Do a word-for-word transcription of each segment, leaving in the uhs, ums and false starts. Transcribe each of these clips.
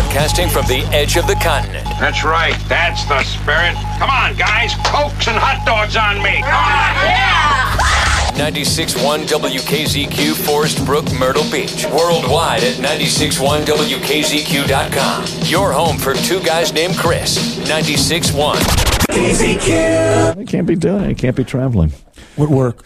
broadcasting from the edge of the continent. That's right. That's the spirit. Come on, guys. Cokes and hot dogs on me. Come on. Yeah! ninety-six point one W K Z Q, Forest Brook, Myrtle Beach. Worldwide at ninety-six point one W K Z Q dot com. Your home for two guys named Chris. ninety-six point one K Z Q. He can't be doing it. He can't be traveling. Would work.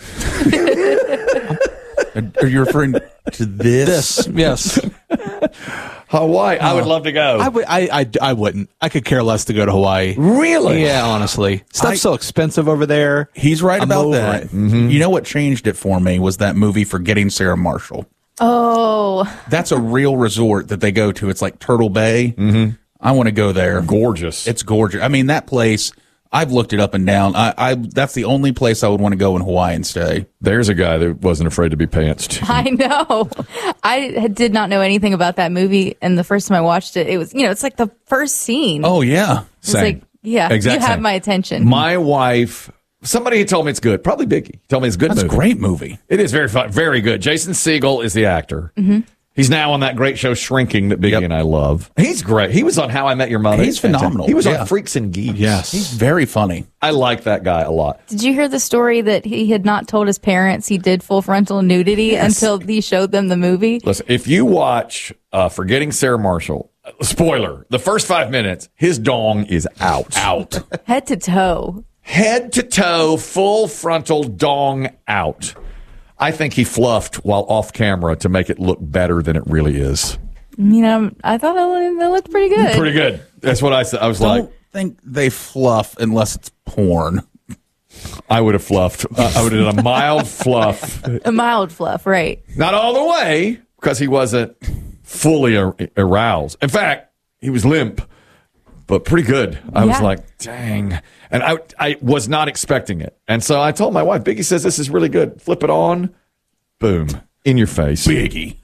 Are you referring to this? This, yes. Hawaii. I would love to go. I, would, I, I, I wouldn't. I could care less to go to Hawaii. Really? Yeah, honestly. Stuff's I- so expensive over there. He's right I'm about over that. it. Mm-hmm. You know what changed it for me was that movie Forgetting Sarah Marshall. Oh. That's a real resort that they go to. It's like Turtle Bay. Mm-hmm. I want to go there. Gorgeous. It's gorgeous. I mean, that place, I've looked it up and down. I, I That's the only place I would want to go in Hawaii and stay. There's a guy that wasn't afraid to be pantsed. I know. I did not know anything about that movie, and the first time I watched it, it was, you know, it's like the first scene. Oh, yeah. It's like, yeah, Exact you have same. my attention. My wife, somebody had told me it's good. Probably Biggie. Told me it's a good That's movie. a great movie. It is very fun. Very good. Jason Segel is the actor. Mm-hmm. He's now on that great show Shrinking that Biggie Yep. and I love. He's great. He was on How I Met Your Mother. He's phenomenal. He was Yeah. on Freaks and Geeks. Yes. He's very funny. I like that guy a lot. Did you hear the story that he had not told his parents he did full frontal nudity Yes. until he showed them the movie? Listen, if you watch uh, Forgetting Sarah Marshall, uh, spoiler, the first five minutes, his dong is out. Out. Head to toe. Head to toe, full frontal dong out. I think he fluffed while off camera to make it look better than it really is. You know, I thought it it looked pretty good. Pretty good. That's what I said. I was I like, don't think they fluff unless it's porn. I would have fluffed. Uh, I would have done a mild fluff. A mild fluff, right. Not all the way, because he wasn't fully ar- aroused. In fact, he was limp, but pretty good. I was Yeah. like, dang. And I, I was not expecting it. And so I told my wife, Biggie says this is really good. Flip it on. Boom. In your face. Biggie.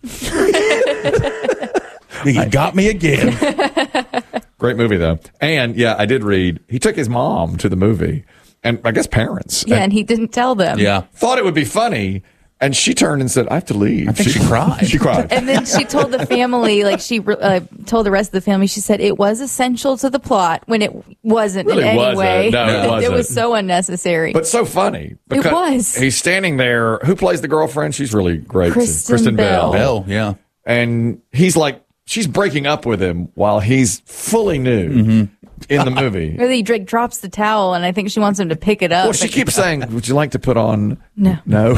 Biggie got me again. Great movie, though. And, yeah, I did read, he took his mom to the movie, and I guess parents. Yeah, and he didn't tell them. Yeah. Thought it would be funny, and she turned and said, I have to leave. I think she cried. She cried. And then she told the family, like she uh, told the rest of the family, she said it was essential to the plot when it wasn't Really in any wasn't. way. No, it It wasn't. was so unnecessary. But so funny. It because was. He's standing there. Who plays the girlfriend? She's really great. Kristen Bell. Bell, yeah. And he's like, she's breaking up with him while he's fully nude Mm-hmm. in the movie. Really, Drake drops the towel, and I think she wants him to pick it up. Well, she but- keeps saying, would you like to put on? No. No.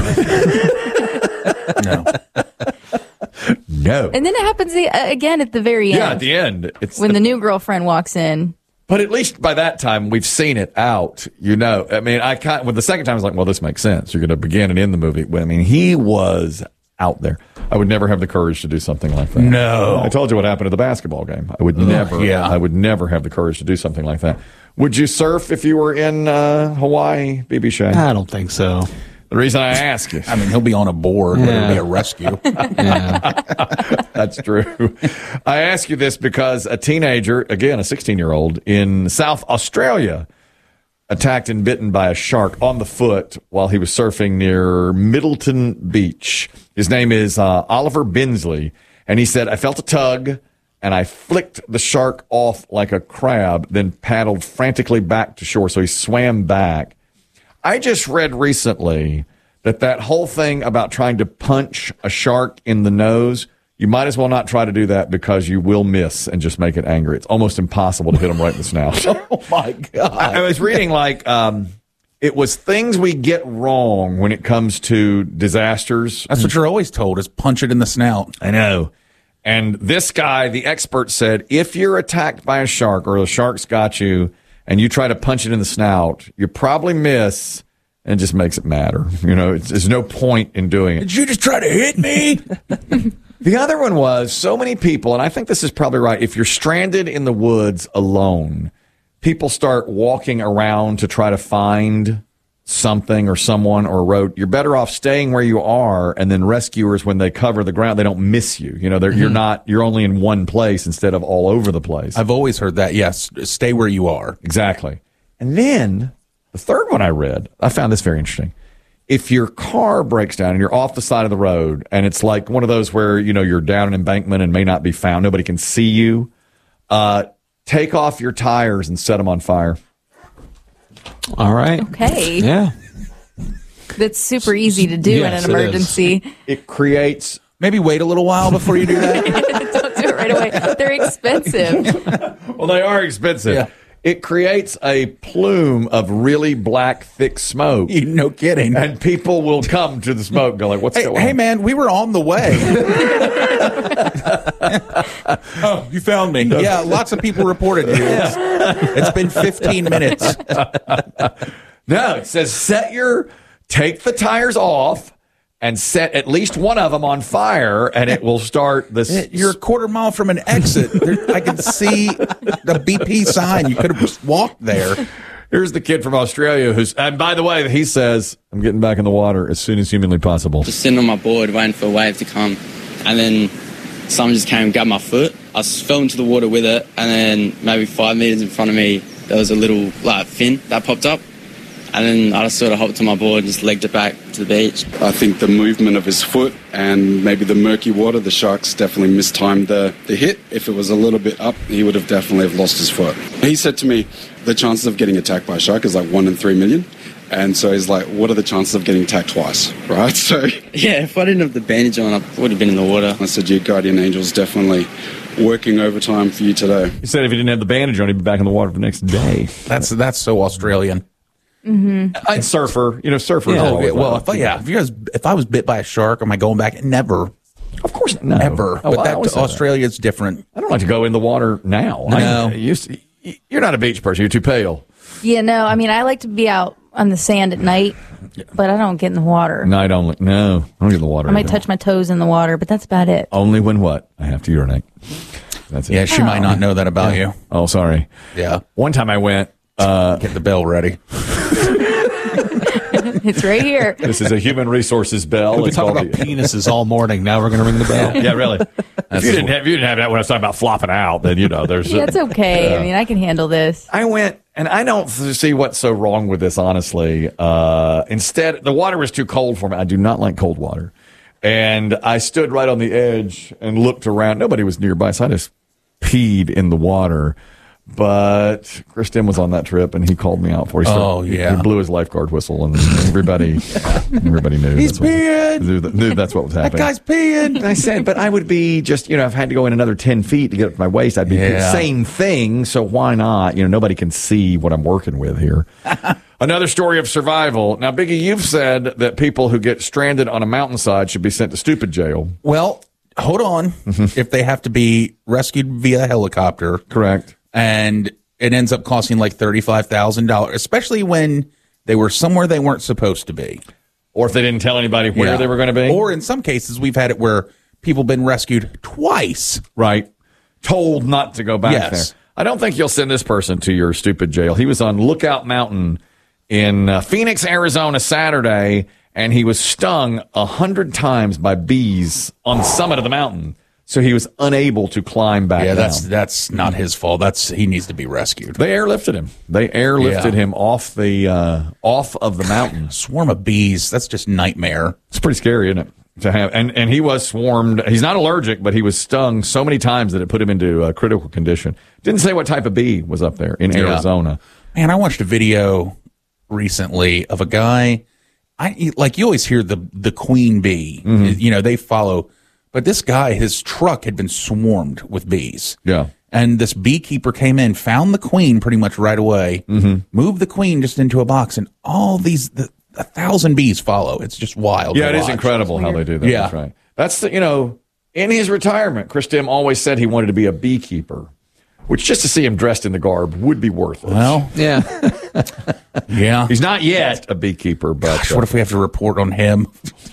No. No. And then it happens the, uh, again at the very end. Yeah, at the end. It's when the new girlfriend walks in. But at least by that time, we've seen it out, you know. I mean, I kind well, the second time I was like, well, this makes sense. You're going to begin and end the movie. But I mean, he was out there. I would never have the courage to do something like that. No. I told you what happened at the basketball game. I would never, yeah. I would never have the courage to do something like that. Would you surf if you were in uh, Hawaii, B B Shay? I don't think so. The reason I ask you. I mean, he'll be on a board, but it'll be a rescue. That's true. I ask you this because a teenager, again, a sixteen-year-old in South Australia, attacked and bitten by a shark on the foot while he was surfing near Middleton Beach. His name is uh, Oliver Bensley, and he said, I felt a tug, and I flicked the shark off like a crab, then paddled frantically back to shore. So he swam back. I just read recently that that whole thing about trying to punch a shark in the nose, you might as well not try to do that because you will miss and just make it angry. It's almost impossible to hit them right in the snout. Oh, my God. I, I was reading like um, it was things we get wrong when it comes to disasters. That's what you're always told, is punch it in the snout. I know. And this guy, the expert, said if you're attacked by a shark or the shark's got you and you try to punch it in the snout, you probably miss and it just makes it matter. You know, it's, there's no point in doing it. Did you just try to hit me? The other one was so many people, and I think this is probably right, if you're stranded in the woods alone, people start walking around to try to find something or someone or a road. You're better off staying where you are, and then rescuers, when they cover the ground, they don't miss you. You know, they're, you're not, you're only in one place instead of all over the place. I've always heard that. Yes, stay where you are. Exactly. And then the third one I read, I found this very interesting. If your car breaks down and you're off the side of the road, and it's like one of those where, you know, you're down an embankment and may not be found, nobody can see you, Uh, take off your tires and set them on fire. All right. Okay. Yeah. That's super easy to do Yes, in it an is. emergency. It creates. Maybe wait a little while before you do that. Don't do it right away. They're expensive. Well, they are expensive. Yeah. It creates a plume of really black, thick smoke. You- no kidding. And people will come to the smoke and go like, what's Hey, going hey, on? man, we were on the way. Oh, you found me. Yeah, lots of people reported you. It's, it's been fifteen minutes. No, it says set your, take the tires off and set at least one of them on fire and it will start this. You're a quarter mile from an exit. There, I can see the B P sign. You could have just walked there. Here's the kid from Australia who's, and by the way, he says, I'm getting back in the water as soon as humanly possible. Just sitting on my board waiting for a wave to come, and then someone just came and grabbed my foot. I s- fell into the water with it, and then maybe five meters in front of me there was a little like fin that popped up, and then I just sort of hopped to my board and just legged it back to the beach. I think the movement of his foot and maybe the murky water, the sharks definitely mistimed the, the hit. If it was a little bit up, he would have definitely have lost his foot. He said to me, the chances of getting attacked by a shark is like one in three million. And so he's like, what are the chances of getting attacked twice, right? So Yeah, if I didn't have the bandage on, I would have been in the water. I said, your guardian angel's definitely working overtime for you today. He said if he didn't have the bandage on, he'd be back in the water the next day. That's that's so Australian. And surfer, you know, surfers. Oh, are always well, like if I, yeah, if you guys, if I was bit by a shark, am I going back? Never, of course, no. ever. Oh, but I that always say that. Australia is different. I don't like to go in the water now. No. I, used to, you're not a beach person. You're too pale. Yeah, no, I mean, I like to be out on the sand at night, but I don't get in the water. Night only. No, I don't get in the water. I might either. touch my toes in the water, but that's about it. Only when what? I have to urinate. That's it. Yeah, she might not know that about you. Oh, sorry. Yeah, One time I went, uh, get the bell ready. It's right here. this is a human resources bell. We've been It's talking called about the- penises all morning. Now we're going to ring the bell. Yeah, really. if, you didn't have, if you didn't have that when I was talking about flopping out, then, you know, there's... Yeah, it's okay. I mean, I can handle this. I went, and I don't see what's so wrong with this, honestly. Uh, instead, the water was too cold for me. I do not like cold water. And I stood right on the edge and looked around. Nobody was nearby, so I just peed in the water. But Chris Dim was on that trip, and he called me out for it. He started- Oh, yeah. He blew his lifeguard whistle, and everybody everybody knew. He's that's what- peeing. Knew, that- knew that's what was That happening. guy's peeing. And I said, but I would be just, you know, I've had to go in another ten feet to get up to my waist. I'd be the Yeah. same thing. So why not? You know, nobody can see what I'm working with here. Another story of survival. Now, Biggie, you've said that people who get stranded on a mountainside should be sent to stupid jail. Well, hold on. If they have to be rescued via helicopter, Correct. and it ends up costing like thirty-five thousand dollars, especially when they were somewhere they weren't supposed to be. Or if they didn't tell anybody where Yeah. they were going to be. Or in some cases, we've had it where people have been rescued twice. Right. Told not to go back Yes. there. I don't think you'll send this person to your stupid jail. He was on Lookout Mountain in uh, Phoenix, Arizona, Saturday, and he was stung a hundred times by bees on the summit of the mountain. So he was unable to climb back Yeah, down. that's that's not his fault. That's he needs to be rescued. They airlifted him. They airlifted Yeah. him off the uh, off of the mountain. Swarm of bees. That's just nightmare. It's pretty scary, isn't it? To have and and he was swarmed. He's not allergic, but he was stung so many times that it put him into a critical condition. Didn't say what type of bee was up there in Yeah. Arizona. Man, I watched a video recently of a guy. I like you always hear the the queen bee. You know they follow, but this guy, his truck had been swarmed with bees. Yeah. And this beekeeper came in, found the queen pretty much right away, moved the queen just into a box, and all these the, a thousand bees follow. It's just wild. Yeah, to it is watch. incredible how they do that. Yeah. That's right. That's the, you know, in his retirement, Chris Dim always said he wanted to be a beekeeper, which just to see him dressed in the garb would be worth it. Well, Yeah. yeah. He's not yet a beekeeper, but Gosh, what if we have to report on him?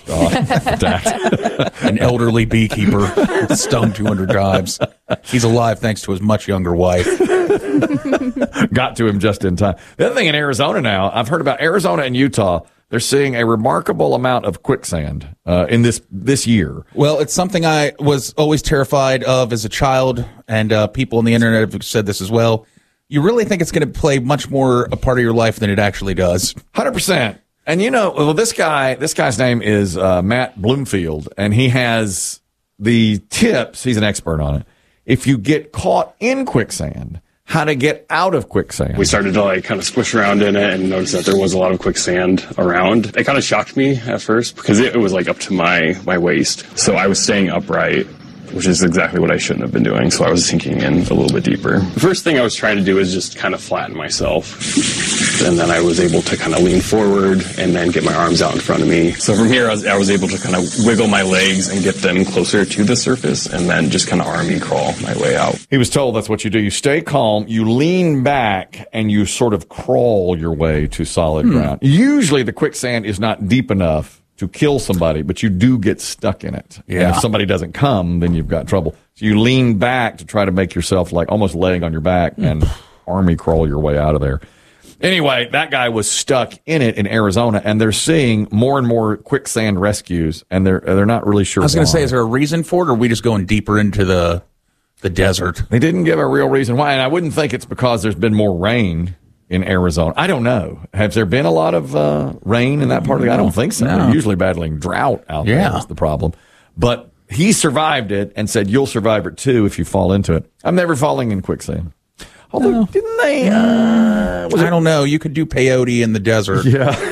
uh, An elderly beekeeper stung two hundred times. He's alive thanks to his much younger wife. got to him just in time. The other thing in Arizona now, I've heard about Arizona and Utah. They're seeing a remarkable amount of quicksand uh, in this this year. Well, it's something I was always terrified of as a child, and uh, people on the internet have said this as well. You really think it's going to play much more a part of your life than it actually does. one hundred percent. And you know, well, this guy, this guy's name is uh, Matt Bloomfield, and he has the tips. He's an expert on it. if you get caught in quicksand, how to get out of quicksand. We started to like kind of squish around in it and noticed that there was a lot of quicksand around. It kind of shocked me at first because it, it was like up to my, my waist. So I was staying upright, which is exactly what I shouldn't have been doing. So I was sinking in a little bit deeper. The first thing I was trying to do is just kind of flatten myself. And then I was able to kind of lean forward and then get my arms out in front of me. So from here, I was, I was able to kind of wiggle my legs and get them closer to the surface and then just kind of army crawl my way out. He was told that's what you do. You stay calm, you lean back, and you sort of crawl your way to solid Hmm. ground. Usually the quicksand is not deep enough to kill somebody, but you do get stuck in it. Yeah. And if somebody doesn't come, then you've got trouble. So you lean back to try to make yourself like almost laying on your back and army crawl your way out of there. Anyway, that guy was stuck in it in Arizona, and they're seeing more and more quicksand rescues, and they're they're not really sure I was going to why. say, is there a reason for it, or are we just going deeper into the the desert? They didn't give a real reason why, and I wouldn't think it's because there's been more rain in Arizona. I don't know. Has there been a lot of uh, rain in that part of the? I don't think so. No. They're usually battling drought out Yeah. there is the problem. But he survived it and said, you'll survive it too if you fall into it. I'm never falling in quicksand. Although, didn't they? Uh, was I it? don't know. You could do peyote in the desert.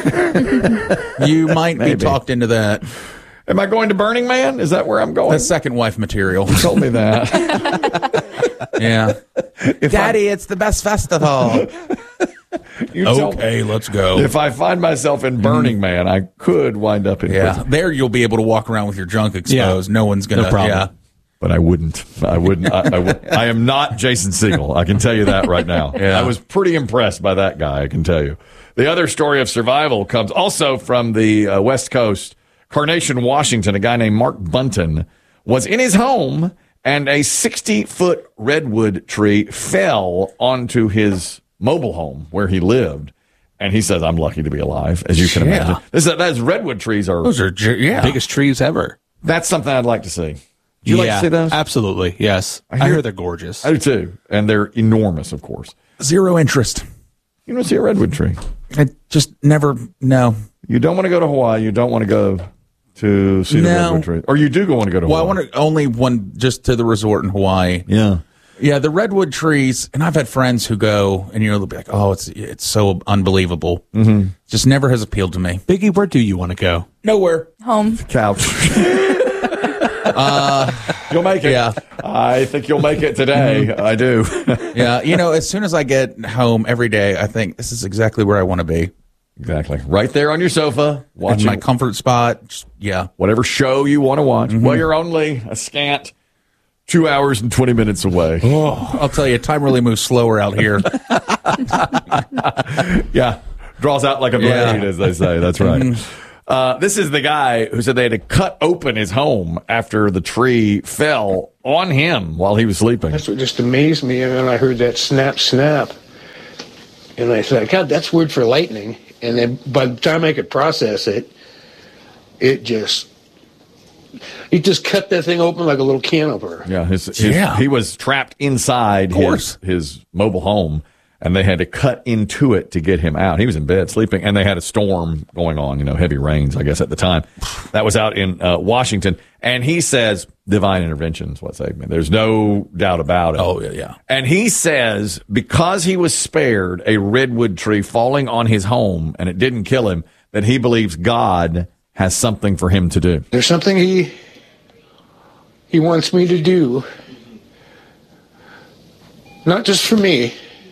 Yeah. You might be Maybe. talked into that. Am I going to Burning Man? Is that where I'm going? That's second wife material. You told me that. Yeah. Daddy, it's the best festival. You told- Okay, let's go. If I find myself in Burning Man, I could wind up in Yeah, quicksand. there you'll be able to walk around with your junk exposed. Yeah. No one's gonna. No problem. Yeah. But I wouldn't. I wouldn't. I, I, would, I am not Jason Segel. I can tell you that right now. Yeah. I was pretty impressed by that guy, I can tell you. The other story of survival comes also from the uh, West Coast. Carnation, Washington, a guy named Mark Bunton was in his home and a sixty-foot redwood tree fell onto his mobile home where he lived. And he says, I'm lucky to be alive, as you can Yeah. imagine. This, those redwood trees are, Those are ju- yeah. Biggest trees ever. that's something I'd like to see. Do you like yeah, to see those? Absolutely. Yes. I hear- hear, they're gorgeous. I do too. And they're enormous, of course. Zero interest. You don't see a redwood tree. I just never. No. You don't want to go to Hawaii. You don't want to go to see the No. redwood tree. Or you do go want to go to Well, I Hawaii. want to only one just to the resort in Hawaii. Yeah. Yeah, the redwood trees, and I've had friends who go, and you know, they'll be like, "Oh, it's it's so unbelievable." Mm-hmm. Just never has appealed to me. Biggie, where do you want to go? Nowhere. Home. Couch. uh, you'll make it. Yeah. I think you'll make it today. I do. Yeah, you know, as soon as I get home every day, I think this is exactly where I want to be. Exactly. Right there on your sofa, In watching my comfort spot. Just- yeah. whatever show you want to watch. Well, you're only a scant two hours and twenty minutes away. Oh, I'll tell you, time really moves slower out here. Yeah. Draws out like a blade, Yeah. as they say. That's right. Uh, this is the guy who said they had to cut open his home after the tree fell on him while he was sleeping. That's what just amazed me. And then I heard that snap, snap. And I thought, God, that's weird for lightning. And then by the time I could process it, it just, he just cut that thing open like a little can opener. Yeah, his, his Yeah. he was trapped inside his, his mobile home, and they had to cut into it to get him out. He was in bed sleeping, and they had a storm going on, you know, heavy rains, I guess, at the time. That was out in uh, Washington. And he says divine intervention is what saved me. There's no doubt about it. Oh, yeah, yeah. And he says because he was spared a redwood tree falling on his home and it didn't kill him, that he believes God has something for him to do. There's something he, he wants me to do. Not just for me,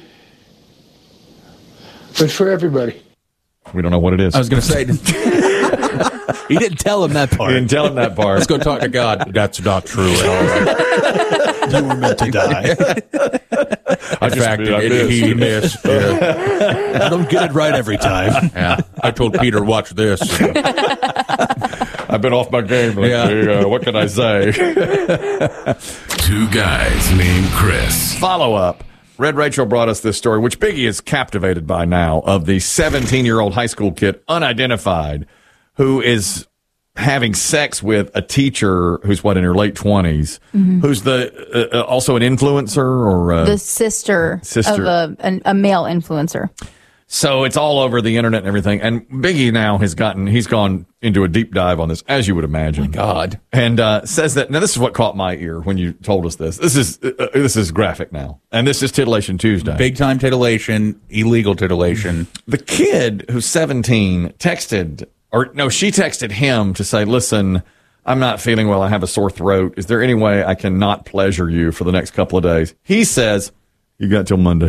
but for everybody. We don't know what it is. I was going to say, He didn't tell him that He part. didn't tell him that part. let's go talk to God. That's not true at all. You were meant to die. I In just- fact, I it, missed. he missed. Yeah. I don't get it right every time. Yeah. I told Peter, watch this. I've been off my game lately. Yeah. Uh, what can I say? Two guys named Chris. Follow up. Red Rachel brought us this story, which Biggie is captivated by now, of the seventeen-year-old high school kid, unidentified, who is having sex with a teacher who's, what, in her late twenties, who's the uh, uh, also an influencer or uh, The sister, Sister. of a, an, a male influencer. So it's all over the internet and everything. And Biggie now has gotten, he's gone into a deep dive on this, as you would imagine. My God. And uh, says that, now this is what caught my ear when you told us this. This is uh, this is graphic now. And this is Titillation Tuesday. Big time titillation, illegal titillation. The kid who's seventeen texted, or no, she texted him to say, listen, I'm not feeling well. I have a sore throat. Is there any way I can not pleasure you for the next couple of days? He says, you got till Monday.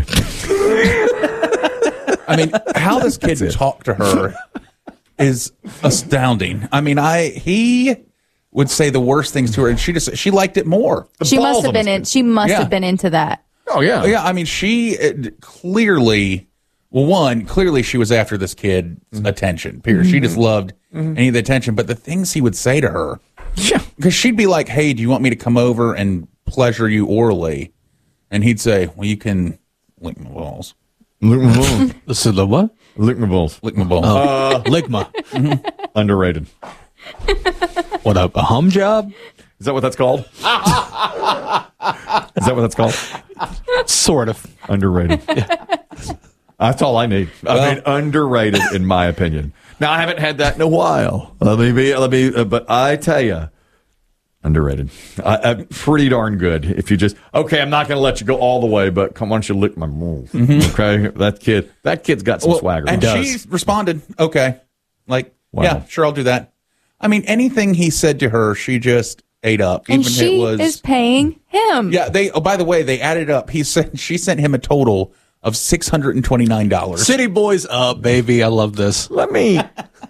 I mean, how this kid talked to her is astounding. I mean, I he would say the worst things to her, and she just she liked it more. She must have been in. She must Yeah. have been into that. Oh yeah, yeah. I mean, she uh, clearly, well, one clearly she was after this kid's attention. Period. She just loved any of the attention. But the things he would say to her, yeah, because she'd be like, "Hey, do you want me to come over and pleasure you orally?" And he'd say, "Well, you can lick my balls." Lick my balls. This is the what? Lick my balls. Lick my balls. Uh, Ligma. Underrated. What, a, a hum job? Is that what that's called? Is that what that's called? Sort of. Underrated. Yeah. That's all I need. I Well- mean, underrated in my opinion. Now, I haven't had that in a while. Let me be, let me, uh, but I tell you, underrated. I, uh, pretty darn good. If you just, okay, I'm not going to let you go all the way, but come on, you lick my balls. Okay. That kid, that kid's got some Well, swagger. And He she does. responded, okay. Like, Wow. yeah, sure, I'll do that. I mean, anything he said to her, she just ate up. And Even she it was, is paying him. yeah, they, oh, by the way, they added up. He said, she sent him a total of six hundred twenty-nine dollars. City boys up, baby. I love this. Let me.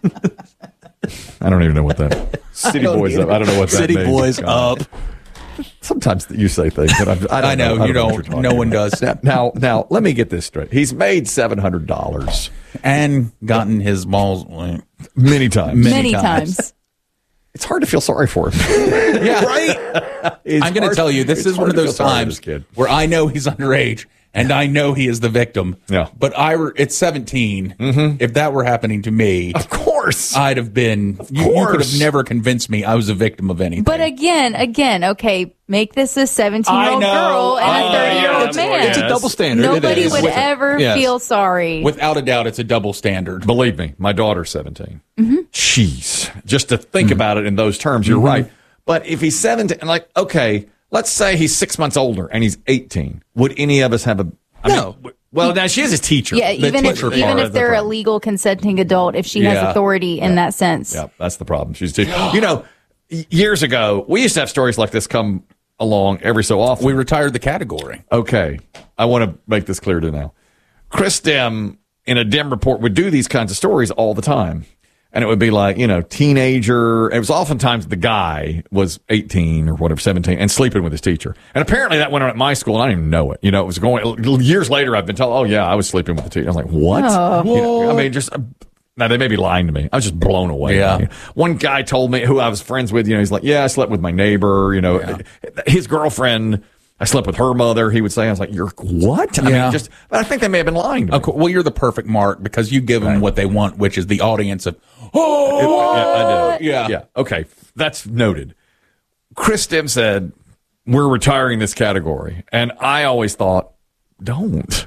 I don't even know what that. City boys up. I don't know what that City means. boys God. up. Sometimes you say things, but I'm, I, don't I know, know. I you know what don't. you're talking No one about. does. Now, now, now, let me get this straight. He's made seven hundred dollars And gotten his balls licked. many times. Many Many times. times. It's hard to feel sorry for him. Yeah. Right? It's I'm going to hard- tell you, this it's is one hard of to feel those sorry for times this kid. where I know he's underage and I know he is the victim. Yeah. But I were, it's seventeen. If that were happening to me, Of course. I'd have been, you, you could course. have never convinced me I was a victim of anything. But again, again, okay, make this a seventeen-year-old I know. girl and I a know. thirty-year-old Yeah, man. It's a double standard. Nobody it is. would With- ever Yes. feel sorry. Without a doubt, it's a double standard. Believe me, my daughter's seventeen. Mm-hmm. Jeez. Just to think about it in those terms, you're right. But if he's seventeen, like, okay, let's say he's six months older and he's eighteen. Would any of us have a. I No. Mean, well, now she is a teacher. yeah, The even if teacher even part if is the they're a problem. legal consenting adult, if she has Yeah. authority in that sense. Yeah, that's the problem. She's too. You know, y- years ago, we used to have stories like this come along every so often. We retired the category. Okay, I want to make this clear to now. Chris Dem in a Dem report would do these kinds of stories all the time. And it would be like, you know, teenager. It was oftentimes the guy was eighteen or whatever, seventeen, and sleeping with his teacher. And apparently that went on at my school, and I didn't even know it. You know, it was going, years later, I've been told, oh, yeah, I was sleeping with the teacher. I was like, what? Oh. You know, I mean, just, uh, now they may be lying to me. I was just blown away. Yeah. One guy told me, who I was friends with, you know, he's like, yeah, I slept with my neighbor, you know, his girlfriend. I slept with her mother. He would say, I was like, you're what? I Yeah. mean, just, but I think they may have been lying to me. Of course, well, you're the perfect mark because you give them what they want, which is the audience of, oh, Yeah, I did. Yeah. Yeah. Okay. That's noted. Chris Dem said, we're retiring this category. And I always thought, don't.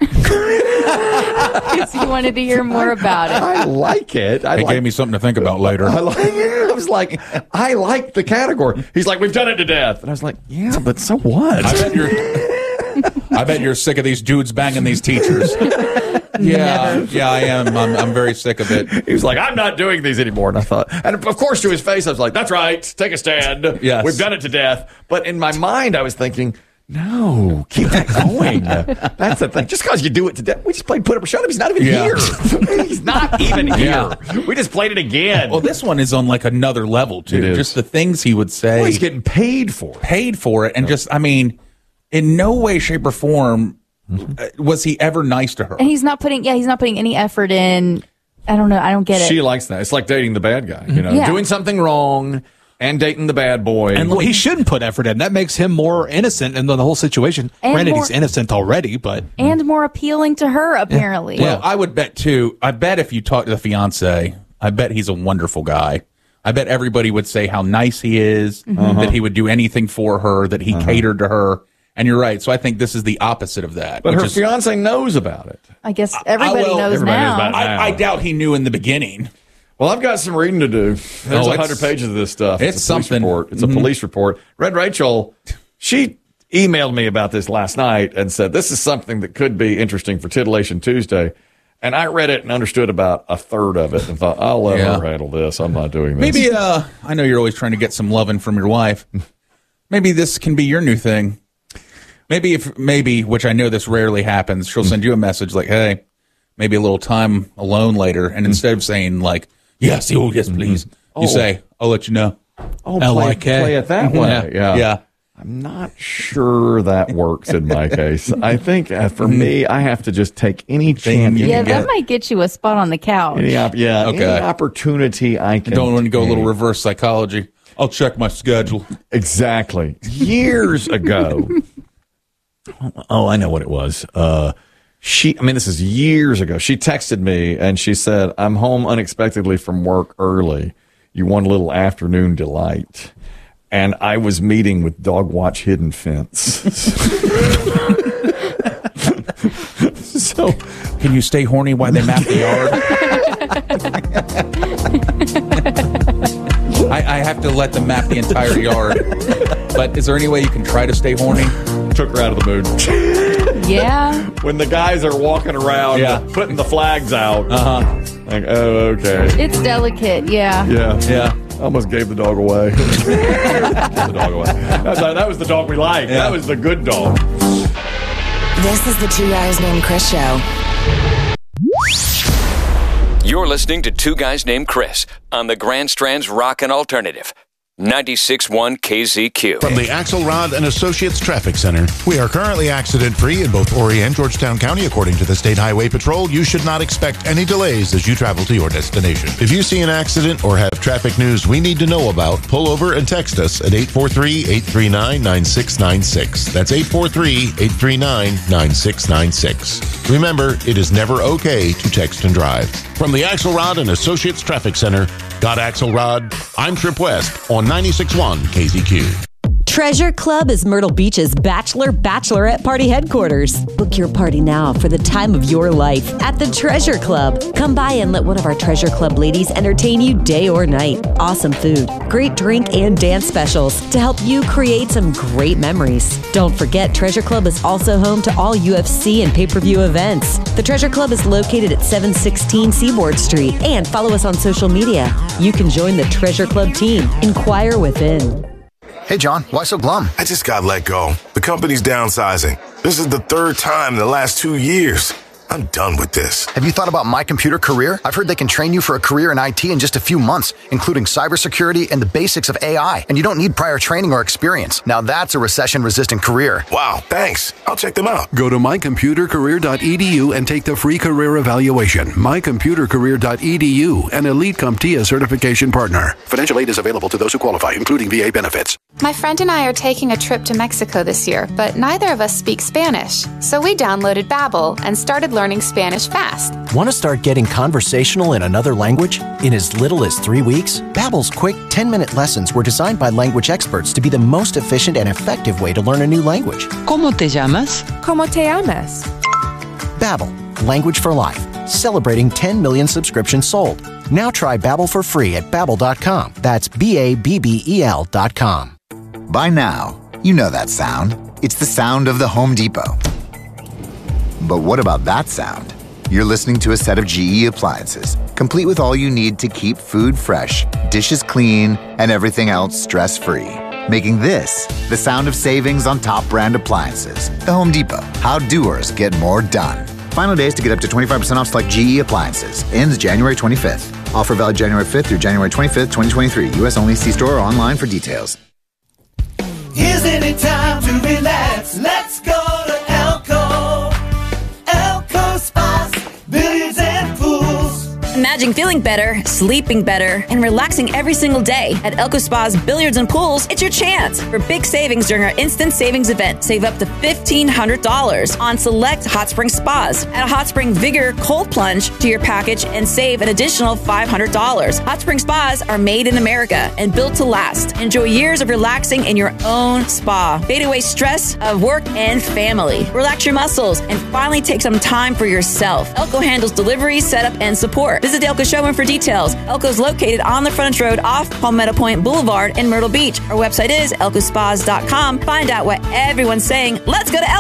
Because he wanted to hear more about it. I like it. I It like gave me something to think about later. I like I was like, I like the category. He's like, we've done it to death. And I was like, yeah, but so what? I bet you're. I bet you're sick of these dudes banging these teachers. Yeah, yeah, I am. I'm, I'm very sick of it. He was like, I'm not doing these anymore. And I thought, and of course, to his face, I was like, that's right. Take a stand. Yes. We've done it to death. But in my mind, I was thinking, no, keep that going. That's the thing. Just because you do it to death, we just played Put Up or Shut Up. He's not even Yeah. here. He's not even here. Yeah. We just played it again. Well, this one is on like another level It too. is. Just the things he would say. Well, he's getting paid for it. paid for it, and just, I mean, in no way, shape, or form uh, was he ever nice to her. And he's not putting, yeah, he's not putting any effort in. I don't know. I don't get it. She likes that. It's like dating the bad guy, you know, Yeah. doing something wrong and dating the bad boy. And he shouldn't put effort in. That makes him more innocent in the whole situation. And Granted, more- he's innocent already, but and more appealing to her, apparently. Well, I would bet too. I bet if you talk to the fiance, I bet he's a wonderful guy. I bet everybody would say how nice he is, that he would do anything for her, that he catered to her. And you're right. So I think this is the opposite of that. But her is, fiance knows about it. I guess everybody I, well, knows everybody now. knows about it. I, I doubt he knew in the beginning. Well, I've got some reading to do. There's Oh, a it's- hundred pages of this stuff. it's It's, a police something. report. It's Mhm. a police report. Red Rachel, she emailed me about this last night and said this is something that could be interesting for Titillation Tuesday. And I read it and understood about a third of it and thought, I'll let Yeah. her handle this. I'm not doing this. Maybe, uh, I know you're always trying to get some loving from your wife. Maybe this can be your new thing. Maybe if, maybe, which I know this rarely happens, she'll send you a message like, hey, maybe a little time alone later. And instead of saying like, yes, oh, yes, please, Oh. you say, I'll let you know. oh, L play, Y K. play it that way. Yeah. Yeah. Yeah. I'm not sure that works in my case. I think uh, for me, I have to just take any chance. you Yeah, can that get- might get you a spot on the couch. Any op- yeah, Okay. any opportunity I can. Don't want to go a little take. reverse psychology. I'll check my schedule. Exactly. Years ago. Oh, I know what it was. Uh, she, I mean, this is years ago. She texted me and she said, I'm home unexpectedly from work early. You want a little afternoon delight. And I was meeting with Dog Watch Hidden Fence. So, Can you stay horny while they map the yard? I, I have to let them map the entire yard. But is there any way you can try to stay horny? took her out of the mood. Yeah. When the guys are walking around Yeah. putting the flags out. Uh huh. Like, oh, okay. It's delicate. Yeah. Yeah. Yeah. I almost gave the dog away. Gave the dog away. That's, that was the dog we liked. Yeah. That was the good dog. This is the Two Guys Named Chris show. You're listening to Two Guys Named Chris on the Grand Strand's Rockin' Alternative. ninety-six point one K Z Q. From the Axelrod and Associates Traffic Center, we are currently accident-free in both Horry and Georgetown County. According to the State Highway Patrol, you should not expect any delays as you travel to your destination. If you see an accident or have traffic news we need to know about, pull over and text us at eight four three, eight three nine, nine six nine six. That's eight four three, eight three nine, nine six nine six. Remember, it is never okay to text and drive. From the Axelrod and Associates Traffic Center, got Axelrod, I'm Trip West on ninety-six point one K Z Q. Treasure Club is Myrtle Beach's Bachelor Bachelorette Party headquarters. Book your party now for the time of your life at the Treasure Club. Come by and let one of our Treasure Club ladies entertain you day or night. Awesome food, great drink, and dance specials to help you create some great memories. Don't forget, Treasure Club is also home to all U F C and pay-per-view events. The Treasure Club is located at seven sixteen Seaboard Street, and follow us on social media. You can join the Treasure Club team. Inquire within. Hey, John, why so glum? I just got let go. The company's downsizing. This is the third time in the last two years. I'm done with this. Have you thought about My Computer Career? I've heard they can train you for a career in I T in just a few months, including cybersecurity and the basics of A I. And you don't need prior training or experience. Now that's a recession-resistant career. Wow, thanks. I'll check them out. Go to my computer career dot e d u and take the free career evaluation. my computer career dot e d u, an Elite CompTIA certification partner. Financial aid is available to those who qualify, including V A benefits. My friend and I are taking a trip to Mexico this year, but neither of us speak Spanish. So we downloaded Babbel and started learning Spanish fast. Want to start getting conversational in another language in as little as three weeks? Babbel's quick ten-minute lessons were designed by language experts to be the most efficient and effective way to learn a new language. ¿Cómo te llamas? ¿Cómo te llamas? Babbel, language for life. Celebrating ten million subscriptions sold. Now try Babbel for free at babbel dot com. That's B A B B E L dot com. By now, you know that sound. It's the sound of the Home Depot. But what about that sound? You're listening to a set of G E appliances, complete with all you need to keep food fresh, dishes clean, and everything else stress-free. Making this the sound of savings on top brand appliances. The Home Depot. How doers get more done. Final days to get up to twenty-five percent off select G E appliances. Ends January twenty-fifth. Offer valid January fifth through January twenty-fifth, twenty twenty-three. U S only. See store or online for details. Isn't it time to relax? Let's go to Elko. Elko Spas, billiards and pools. Imagine Imagine feeling better, sleeping better, and relaxing every single day. At Elko Spa's Billiards and Pools, it's your chance for big savings during our Instant Savings event. Save up to fifteen hundred dollars on select Hot Spring Spas. Add a Hot Spring Vigor Cold Plunge to your package and save an additional five hundred dollars. Hot Spring Spas are made in America and built to last. Enjoy years of relaxing in your own spa. Fade away stress of work and family. Relax your muscles and finally take some time for yourself. Elko handles delivery, setup, and support. Visit the Elko showroom for details. Elko is located on the frontage road off Palmetto Point Boulevard in Myrtle Beach. Our website is elko spas dot com. Find out what everyone's saying. Let's go to Elko.